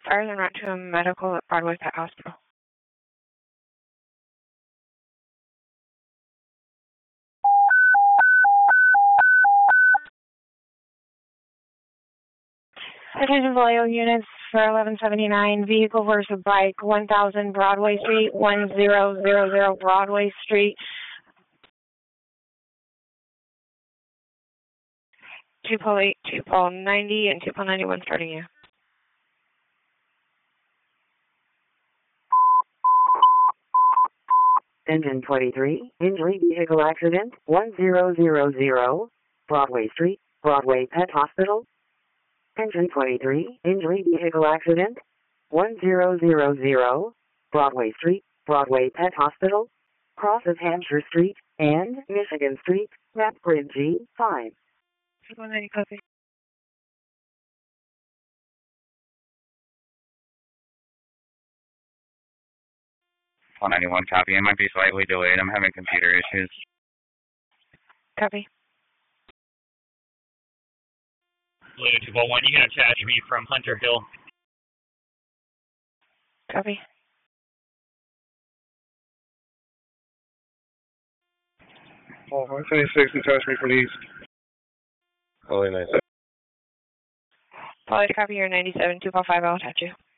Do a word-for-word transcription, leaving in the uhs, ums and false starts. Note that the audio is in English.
Stars and route to a medical at Broadway Pet Hospital. Attention Vallejo units for eleven seventy-nine, vehicle versus bike, one thousand Broadway Street, one zero zero zero Broadway Street. two pole eight, two pole ninety, and two pole ninety-one starting you. Engine twenty-three, injury vehicle accident, one zero zero zero Broadway Street, Broadway Pet Hospital. Engine twenty-three, injury vehicle accident, one zero zero zero Broadway Street, Broadway Pet Hospital, cross of Hampshire Street and Michigan Street, map grid G five. one ninety copy. one ninety-one copy. It might be slightly delayed. I'm having computer issues. Copy. Blue two one, you can attach me from Hunter Hill. Copy. Oh, one seventy-six, attach me from the east. Only ninety-seven. Polly, copy your ninety-seven, two four five, I'll attach you.